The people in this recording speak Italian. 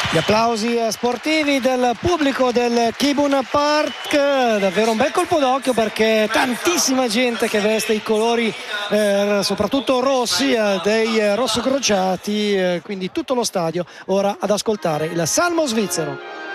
Gli applausi sportivi del pubblico del Kibun Park, davvero un bel colpo d'occhio perché tantissima gente che veste i colori soprattutto rossi dei rossocrociati, quindi tutto lo stadio ora ad ascoltare il salmo svizzero.